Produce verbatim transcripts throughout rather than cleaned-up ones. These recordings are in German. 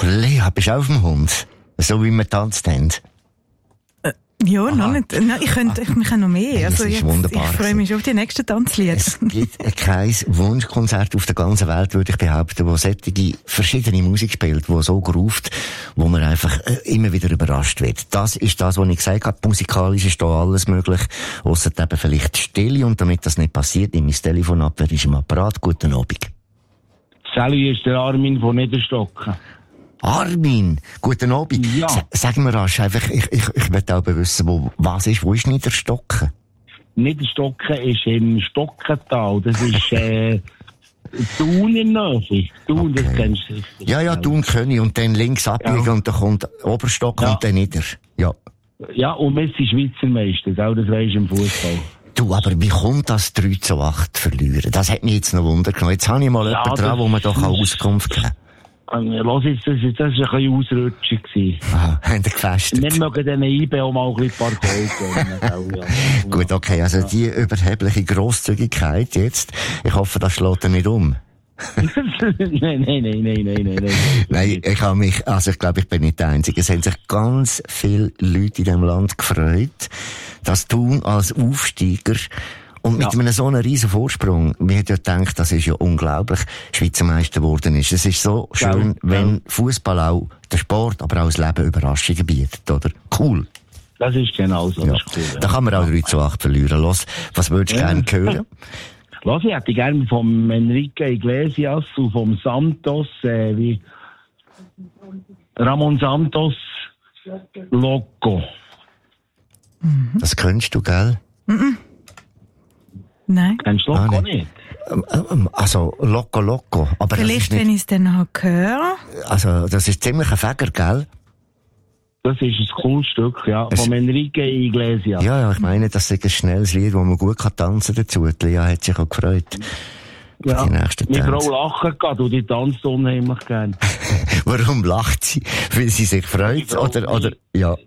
Lea, bist du auch auf dem Hund? So wie wir tanzt haben? Äh, ja, Aha. noch nicht. Nein, ich könnte, ich kann noch mehr. Hey, also ist jetzt, wunderbar. Ich freue mich schon auf die nächsten Tanzlieder. Es gibt kein Wunschkonzert auf der ganzen Welt, würde ich behaupten, wo solche verschiedene Musik spielt, wo so groovt, wo man einfach äh, immer wieder überrascht wird. Das ist das, was ich gesagt habe. Musikalisch ist da alles möglich, ausser eben vielleicht Stille. Und damit das nicht passiert, nehme ich das Telefon ab, wer ist im Apparat? Guten Abend. Salut, ist der Armin von Niederstocken. Armin, guten Abend. Ja. S- sag mir rasch, einfach, ich, ich, ich möchte auch wissen, wo, was ist, wo ist Niederstocken? Niederstocken ist im Stockental. Das ist, äh, Thun in Nähe. Thun, Okay. das kennst du sicher. Ja, ja, Thun kann ich. Und dann links abbiegen Ja. und dann kommt Oberstock Ja. und dann nieder. Ja. Ja, und wir sind Schweizer Meister, auch das weisst du im Fußball. Du, aber wie kommt das drei zu acht verlieren? Das hat mich jetzt noch Wunder genommen. Jetzt habe ich mal Ja, jemanden dran, das wo man doch ist- Auskunft geben kann. Los jetzt, das, das ist ein bisschen Ausrutscher gewesen. Aha, haben die gefestet? Wir mögen diesen I B auch mal ein bisschen ein paar Gold geben. Ja. Gut, okay, also die überhebliche Grosszügigkeit jetzt, ich hoffe, das schlägt er nicht um. nein, nein, nein, nein, nein, nein, nein. Nein, ich habe mich, also ich glaube, ich bin nicht der Einzige. Es haben sich ganz viele Leute in diesem Land gefreut, dass Thun als Aufsteiger und mit Ja. einem so einem riesen Vorsprung, wir hätten ja gedacht, das ist ja unglaublich, Schweizer Meister geworden ist. Es ist so schön, Ja, wenn ja. Fußball auch, der Sport, aber auch das Leben Überraschungen bietet, oder? Cool. Das ist genau so, Ja. das ist cool. Ja. Da kann man auch drei zu acht verlieren. Los, was würdest du Ja. gerne hören? Was, ich hätte gerne vom Enrique Iglesias und vom Santos, äh, wie Ramon Santos, Loco. Das kennst du, gell? Nein. Kennst du Ah, Loco nicht. nicht? Ähm, ähm, Also, Loco Loco. Aber das Vielleicht, ist nicht, wenn ich es dann noch höre. also, das ist ziemlich ein Fäger, gell? Das ist ein cooles Stück, ja, Es- vom Enrique Iglesias. Ja, ja, ich meine, das ist ein schnelles Lied, wo man gut kann tanzen dazu. Die Lea hat sich auch gefreut. Ja. die nächsten Meine Tänze. Frau lachen gerade und die tanzt unheimlich gern. Warum lacht sie? Weil sie sich freut? Frau Oder, oder, ja.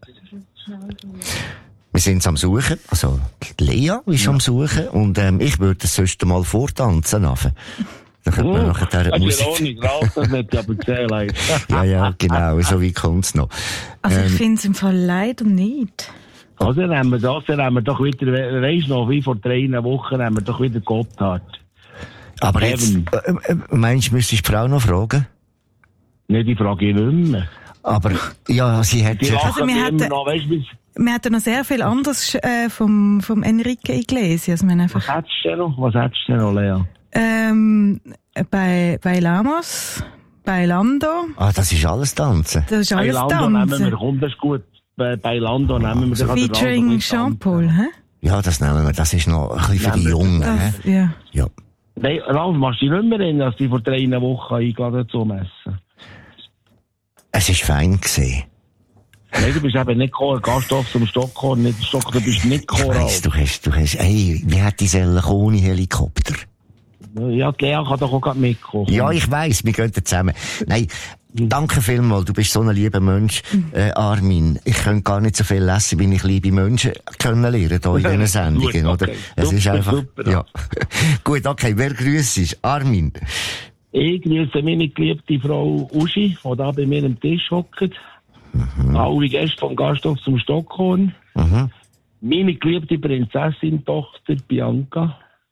Wir sind am Suchen. Also, die Lea ist am Suchen. Und, ähm, ich würde es sonst mal vortanzen. Dann könnte man nachher der Also, Musik... Musik... Raus, das nicht aber erzählen. Ja, ja, genau. So wie kommt's noch. Also ich Ähm, finde es im Fall leider nicht. Also, dann haben wir das, dann haben wir doch wieder, we- weisst du noch, wie vor drei Wochen haben wir doch wieder Gotthard. aber jetzt, Eben. äh, äh, meinst du, müsstest du die Frau noch fragen? Ne, die frage ich nicht mehr. Aber, ja, sie hat Die sich... lachen wir immer hätten- noch, weisst du, Wir hatten noch sehr viel anderes äh, vom, vom Enrique Iglesias. Wir haben einfach, was hättest du denn noch? Was hättest du denn noch, Lea? ähm, bei, bei Lamos, bei Lando, Ah, das ist alles Tanzen. das ist Bei alles Lando nehmen wir, Tanzen. komm, das ist gut. Bei, bei Lando nehmen wir den Featuring Jean-Paul, hä? Ja, das nehmen wir. Das ist noch ein bisschen für die Nehmen wir Jungen. Das, hä? ja. Ja. Nein, Ralf, machst du dich nicht mehr erinnern, dass die vor drei Wochen eingeladen zum Essen? Es war fein gewesen. Nein, du bist eben nicht gekommen, Gasthof zum Stockholm, nicht Stockholm, du bist nicht Ich gekommen. weiss, du hast, du hast, ey, wie hat die Selle ohne Helikopter? Ralf. Ja, die Lea kann doch auch gerade mitkommen. Ja, ich weiss, wir gehen zusammen. Nein, danke vielmals, du bist so ein lieber Mensch, äh, Armin. Ich könnte gar nicht so viel lesen, wie ich liebe Menschen kennenlernen hier in diesen Sendungen, Gut, oder? okay. Es ist Super, einfach, super. ja. Gut, okay, wer grüßt ist? Armin. Ich grüße meine geliebte Frau Uschi, die da bei mir am Tisch hockt. Mhm. Alle Gäste vom Gasthof zum Stockholm. Mhm. Meine geliebte Prinzessin-Tochter Bianca.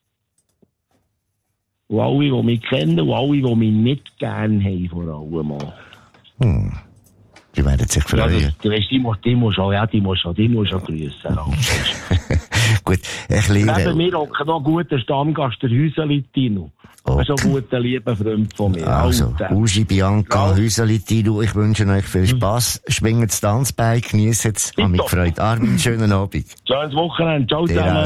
Und alle, die mich kennen, und alle, die mich nicht gerne haben, vor allem auch. Hm. Die werden sich Ja, freuen. das, du weißt, die musst, die musst auch, ja, die musst auch, die musst auch grüßen. Gut, ich Neben lehre. mir hockt noch ein guter Stammgast, der Häuseli Tino. Okay. Das ist ein guter, lieber Freund von mir. Also, Alter. Uschi, Bianca, Ja. Häuseli, Tino, ich wünsche euch viel Spass. Schwingt das Tanzbein, genießt es. Hab mich Tipptopp. gefreut. Armin, schönen Abend. Schönes Wochenende. Ciao Dir zusammen. auch.